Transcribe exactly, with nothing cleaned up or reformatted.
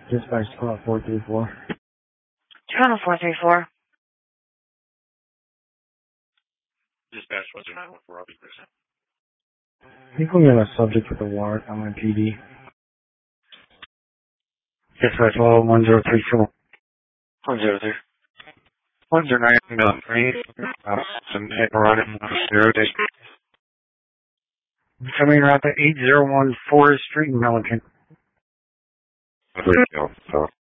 Dispatch twelve four three four. Toronto four three four. Dispatch one zero nine one four, I'll be present. You can get a subject with a warrant on my P D. Dispatch level one zero three two. one zero three. one zero nine million three. Uh, some hit running zero days. Coming around to eight zero one Forest Street in Milliken. So